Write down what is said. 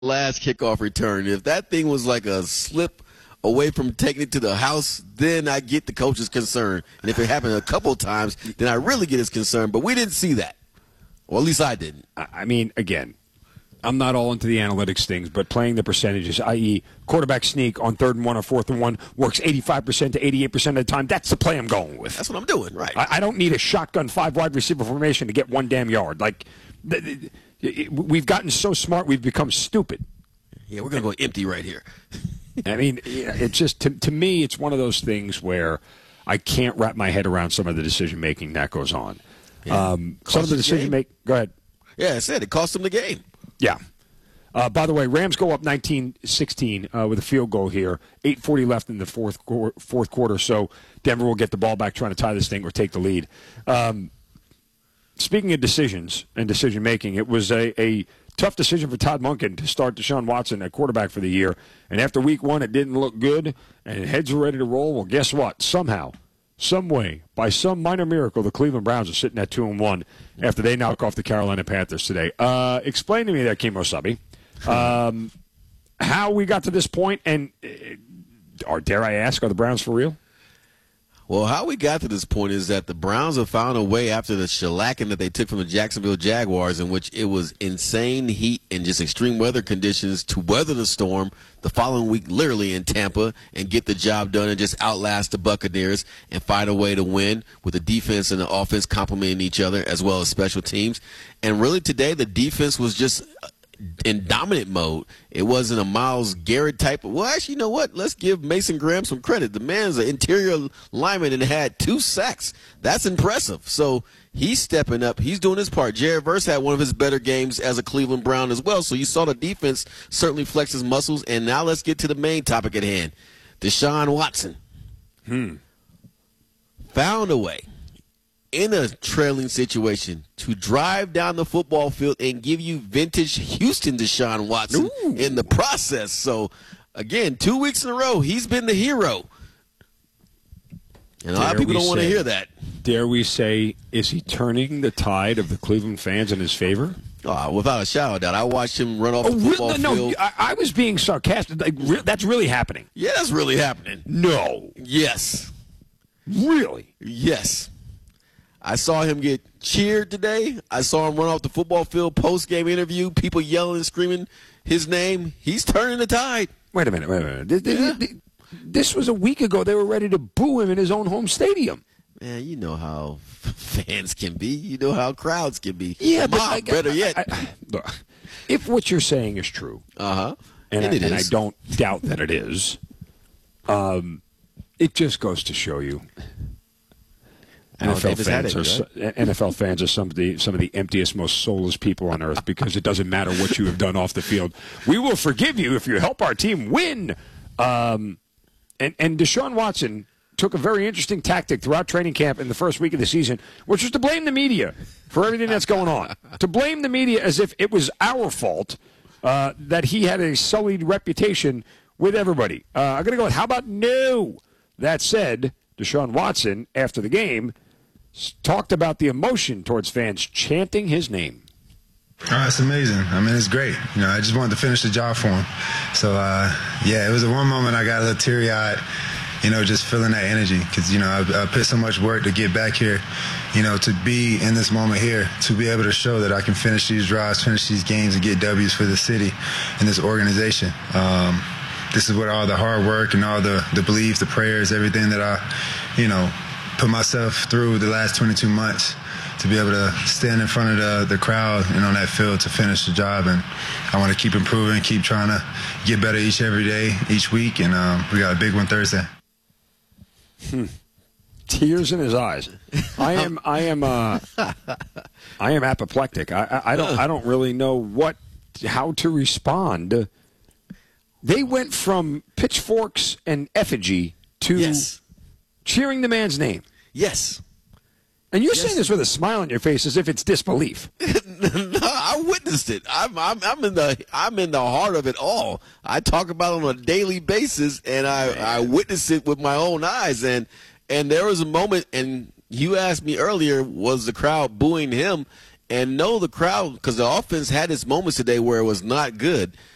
last kickoff return. If that thing was like a slip away from taking it to the house, then I get the coach's concern. And if it happened a couple times, then I really get his concern. But we didn't see that. Or at least I didn't. I mean, again, I'm not all into the analytics things, but playing the percentages, i.e. quarterback sneak on 3rd and 1 or 4th and 1 works 85% to 88% of the time. That's the play I'm going with. That's what I'm doing, right. I don't need a shotgun 5 wide receiver formation to get 1 damn yard. Like, we've gotten so smart, we've become stupid. Yeah, we're going to go empty right here. I mean, it's just, to me, it's one of those things where I can't wrap my head around some of the decision-making that goes on. Yeah. Some of the decision-making, go ahead. Yeah, I said it cost them the game. Yeah. By the way, Rams go up 19-16 with a field goal here. 8:40 left in the fourth quarter, so Denver will get the ball back trying to tie this thing or take the lead. Speaking of decisions and decision-making, it was a tough decision for Todd Monken to start Deshaun Watson at quarterback for the year. And after week 1, it didn't look good, and heads were ready to roll. Well, guess what? Somehow, some way, by some minor miracle, the Cleveland Browns are sitting at 2-1 after they knock off the Carolina Panthers today. Explain to me there, Kimo Sabi, how we got to this point, and or dare I ask, are the Browns for real? Well, how we got to this point is that the Browns have found a way after the shellacking that they took from the Jacksonville Jaguars, in which it was insane heat and just extreme weather conditions, to weather the storm the following week, literally in Tampa, and get the job done and just outlast the Buccaneers and find a way to win with the defense and the offense complementing each other, as well as special teams. And really today, the defense was just in dominant mode. It wasn't a Myles Garrett type of, well, actually, you know what? Let's give Mason Graham some credit. The man's an interior lineman and had 2 sacks. That's impressive. So he's stepping up. He's doing his part. Jared Verse had one of his better games as a Cleveland Brown as well. So you saw the defense certainly flex his muscles. And now let's get to the main topic at hand. Deshaun Watson found a way, in a trailing situation, to drive down the football field and give you vintage Houston Deshaun Watson in the process. So, again, 2 weeks in a row, he's been the hero. And a lot of people don't want to hear that. Dare we say, is he turning the tide of the Cleveland fans in his favor? Without a shadow of doubt. I watched him run off the football field. No, I was being sarcastic. That's really happening. Yeah, that's really happening. No. Yes. Really? Yes. I saw him get cheered today. I saw him run off the football field, post-game interview, people yelling and screaming his name. He's turning the tide. Wait a minute. This was a week ago. They were ready to boo him in his own home stadium. Man, you know how fans can be. You know how crowds can be. Yeah, but better yet. Look, if what you're saying is true, and I don't doubt that it is, it just goes to show you. NFL fans are some of the emptiest, most soulless people on earth, because it doesn't matter what you have done off the field. We will forgive you if you help our team win. And Deshaun Watson took a very interesting tactic throughout training camp in the first week of the season, which was to blame the media for everything that's going on. To blame the media as if it was our fault that he had a sullied reputation with everybody. I'm going to go with, how about no? That said, Deshaun Watson, after the game, talked about the emotion towards fans chanting his name. Oh, it's amazing. I mean, it's great. You know, I just wanted to finish the job for him. So, yeah, it was the one moment I got a little teary-eyed, you know, just feeling that energy. Because, you know, I put so much work to get back here, you know, to be in this moment here, to be able to show that I can finish these drives, finish these games, and get W's for the city and this organization. This is what all the hard work and all the beliefs, the prayers, everything that I, you know, put myself through the last 22 months to be able to stand in front of the crowd and on that field to finish the job. And I want to keep improving, keep trying to get better every day, each week. And we got a big one Thursday. Tears in his eyes. I am apoplectic. I don't really know how to respond. They went from pitchforks and effigy to cheering the man's name. Yes. And you're saying this with a smile on your face, as if it's disbelief. No, I witnessed it. I'm in the heart of it all. I talk about it on a daily basis, and I witnessed it with my own eyes. And there was a moment, and you asked me earlier, was the crowd booing him? And no, the crowd, because the offense had its moments today where it was not good.